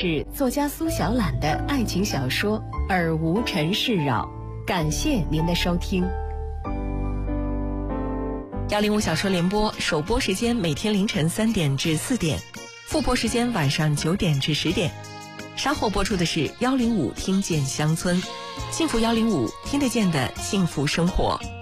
是作家苏小懒的爱情小说《尔无尘世扰》，感谢您的收听。105小说联播首播时间每天凌晨3点至4点，复播时间晚上9点至10点。稍后播出的是105听见乡村，幸福105听得见的幸福生活。